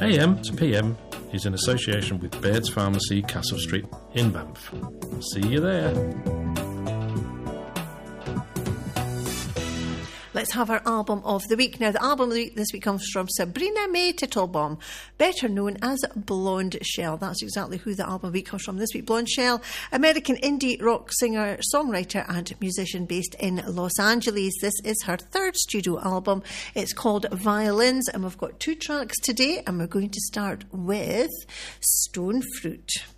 AM to PM is in association with Baird's Pharmacy, Castle Street in Banff. See you there. Let's have our album of the week. Now, the album of the week this week comes from Sabrina May Tittlebaum, better known as Blonde Shell. That's exactly who the album of the week comes from this week. Blonde Shell, American indie rock singer, songwriter and musician based in Los Angeles. This is her third studio album. It's called Violins, and we've got 2 tracks today, and we're going to start with Stone Fruit.